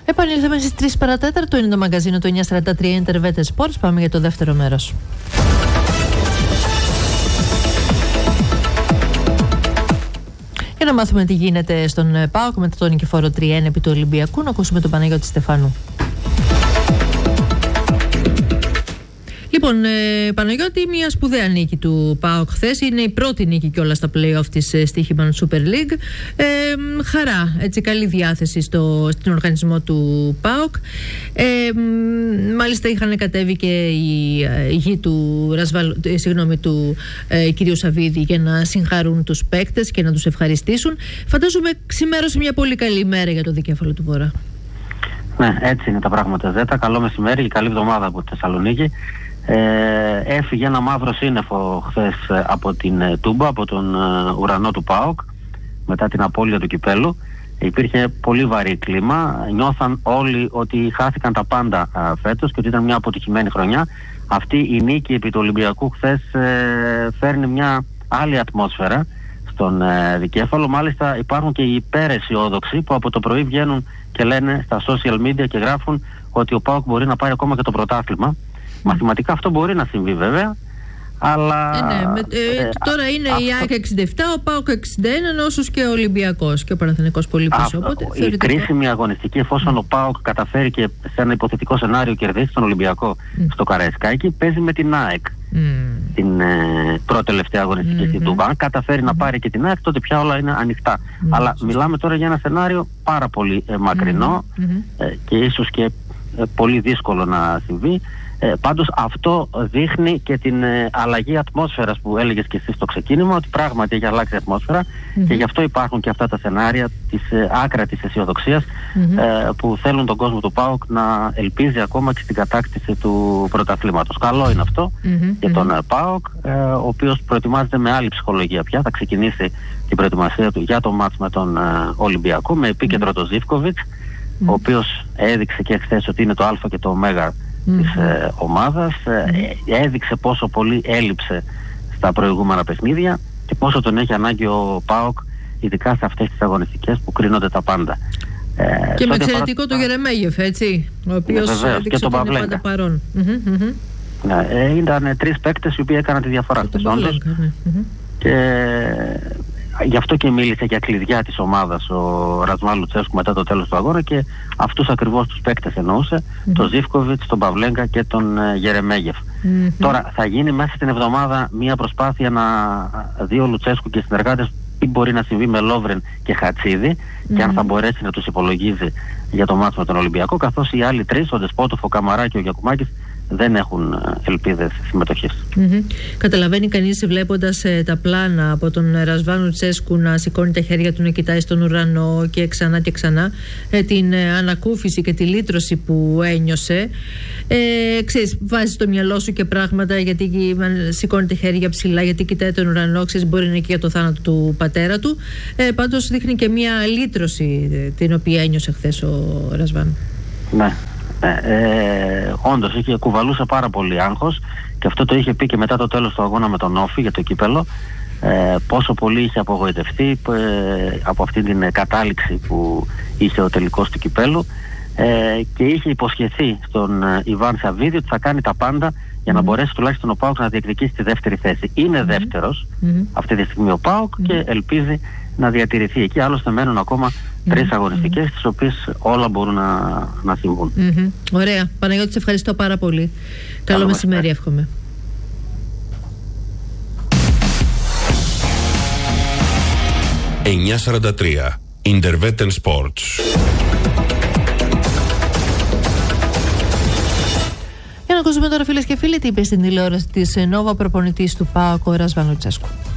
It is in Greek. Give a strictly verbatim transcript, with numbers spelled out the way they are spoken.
Επανήλθαμε στις τρεις παρά τέταρτο, είναι το μαγκαζίνο του εννιακόσια σαράντα τρία Intervetes Sports. Πάμε για το δεύτερο μέρος. Για να μάθουμε τι γίνεται στον ΠΑΟΚ μετά τον νικηφόρο τρία ένα επί του Ολυμπιακού, να ακούσουμε τον Παναγιώτη Στεφάνου. Λοιπόν, ε, Παναγιώτη, μια σπουδαία νίκη του ΠΑΟΚ χθες. Είναι η πρώτη νίκη κιόλας στα play-off της Στοίχημαν Super League. Ε, χαρά, έτσι, καλή διάθεση στο, στην οργανισμό του ΠΑΟΚ. Ε, μάλιστα είχαν κατέβει και η, η γη του, Ρασβαλ, συγγνώμη, του ε, κυρίου Σαββίδη για να συγχαρούν τους παίκτες και να τους ευχαριστήσουν. Φαντάζομαι ξημέρωσε μια πολύ καλή ημέρα για το δικέφαλο του Βορρά. Ναι, έτσι είναι τα πράγματα, Ζέτα. Καλό μεσημέρι και καλή εβδομάδα από τη Θεσσαλονίκη. Ε, έφυγε ένα μαύρο σύννεφο χθες από την ε, Τούμπα, από τον ε, ουρανό του ΠΑΟΚ μετά την απώλεια του κυπέλου. Υπήρχε πολύ βαρύ κλίμα, νιώθαν όλοι ότι χάθηκαν τα πάντα ε, φέτος και ότι ήταν μια αποτυχημένη χρονιά. Αυτή η νίκη επί του Ολυμπιακού χθες ε, φέρνει μια άλλη ατμόσφαιρα στον ε, δικέφαλο. Μάλιστα υπάρχουν και οι υπεραισιόδοξοι που από το πρωί βγαίνουν και λένε στα social media και γράφουν ότι ο ΠΑΟΚ μπορεί να πάρει ακόμα και το πρωτάθλημα. Μαθηματικά αυτό μπορεί να συμβεί βέβαια, αλλά... Ε, ναι, με, ε, ε, τώρα είναι αυτό... η ΑΕΚ εξήντα επτά, ο ΠΑΟΚ εξήντα ένα, όσος και ο Ολυμπιακός και ο Παναθηναϊκός πολύ πίσω. Οπότε, η θεωρητικά... κρίσιμη αγωνιστική, εφόσον mm. ο ΠΑΟΚ καταφέρει και σε ένα υποθετικό σενάριο κερδίσει τον Ολυμπιακό mm. στο Καραϊσκάκι, παίζει με την ΑΕΚ mm. την ε, πρώτη τελευταία αγωνιστική mm-hmm. στην Τούμπα. Αν καταφέρει mm-hmm. να πάρει και την ΑΕΚ, τότε πια όλα είναι ανοιχτά. Mm-hmm. Αλλά mm-hmm. μιλάμε τώρα για ένα σενάριο πάρα πολύ ε, μακρινό mm-hmm. ε, και ίσως και ε, πολύ δύσκολο να συμβεί. Ε, πάντως αυτό δείχνει και την ε, αλλαγή ατμόσφαιρας που έλεγες και εσύ στο ξεκίνημα, ότι πράγματι έχει αλλάξει η ατμόσφαιρα mm-hmm. και γι' αυτό υπάρχουν και αυτά τα σενάρια της ε, άκρατης αισιοδοξίας mm-hmm. ε, που θέλουν τον κόσμο του ΠΑΟΚ να ελπίζει ακόμα και στην κατάκτηση του πρωταθλήματος. Καλό είναι αυτό mm-hmm. για τον mm-hmm. ΠΑΟΚ, ε, ο οποίος προετοιμάζεται με άλλη ψυχολογία πια. Θα ξεκινήσει την προετοιμασία του για το μάτς με τον ε, Ολυμπιακό με επίκεντρο mm-hmm. τον Ζίβκοβιτς, mm-hmm. ο οποίος έδειξε και χθες ότι είναι το α και το ω Mm-hmm. της ε, ομάδας, mm-hmm. ε, έδειξε πόσο πολύ έλειψε στα προηγούμενα παιχνίδια και πόσο τον έχει ανάγκη ο ΠΑΟΚ, ειδικά σε αυτές τις αγωνιστικές που κρίνονται τα πάντα. Ε, και με εξαιρετικό το Γερεμέγεφ, έτσι, ο οποίος ναι, έδειξε ότι είναι πάντα παρόν. Mm-hmm, mm-hmm. Ναι, ε, ήταν τρεις παίκτες οι οποίοι έκαναν τη διαφορά αυτές όντως. Ναι. Mm-hmm. Και γι' αυτό και μίλησε για κλειδιά της ομάδας ο Ρασβάν Λουτσέσκου μετά το τέλος του αγώνα και αυτούς ακριβώς τους παίκτες εννοούσε, mm-hmm. τον Ζίβκοβιτς, τον Παυλέγκα και τον uh, Γερεμέγεφ. Mm-hmm. Τώρα θα γίνει μέσα στην εβδομάδα μια προσπάθεια να δει ο Λουτσέσκου και οι συνεργάτες τι μπορεί να συμβεί με Λόβρεν και Χατσίδη mm-hmm. και αν θα μπορέσει να τους υπολογίζει για το μάτσο με τον Ολυμπιακό, καθώς οι άλλοι τρεις, ο Δεσπότοφ, ο Καμαρά και ο Γιακουμάκης, δεν έχουν ελπίδες συμμετοχής. Mm-hmm. Καταλαβαίνει κανείς βλέποντας ε, τα πλάνα από τον Ρασβάν Λουτσέσκου να σηκώνει τα χέρια του, να κοιτάει στον ουρανό και ξανά και ξανά, ε, την ε, ανακούφιση και τη λύτρωση που ένιωσε. Ε, ξέρεις, βάζεις στο μυαλό σου και πράγματα, γιατί ε, σηκώνει τα χέρια ψηλά, γιατί κοιτάει τον ουρανό, ξέρεις, μπορεί να είναι και για το θάνατο του πατέρα του. Ε, πάντως δείχνει και μια λύτρωση ε, την οποία ένιωσε χθες ο Ρασβάν. Ναι. Ε, ε, όντως είχε κουβαλούσε πάρα πολύ άγχος και αυτό το είχε πει και μετά το τέλος του αγώνα με τον Όφη για το κύπελο, ε, πόσο πολύ είχε απογοητευτεί ε, από αυτή την κατάληξη που είχε ο τελικός του κυπέλου, ε, και είχε υποσχεθεί στον ε, Ιβάν Σαββίδη ότι θα κάνει τα πάντα για να mm-hmm. μπορέσει τουλάχιστον ο ΠΑΟΚ να διεκδικήσει τη δεύτερη θέση. Είναι mm-hmm. δεύτερος mm-hmm. αυτή τη στιγμή ο ΠΑΟΚ mm-hmm. και ελπίζει να διατηρηθεί εκεί. Άλλωστε μένουν ακόμα mm-hmm. τρεις αγωνιστικές, mm-hmm. τις οποίες όλα μπορούν να, να συμβούν. Mm-hmm. Ωραία. Παναγιώτη, σε ευχαριστώ πάρα πολύ. Καλό, Καλό μεσημέρι, εύχομαι. εννιακόσια σαράντα τρία Intervetes Sports. Για να ακούσουμε τώρα, φίλες και φίλοι, τι είπε στην τηλεόραση της Νόβα προπονητής του ΠΑΟΚ, ο Ρασβάν Λουτσέσκου.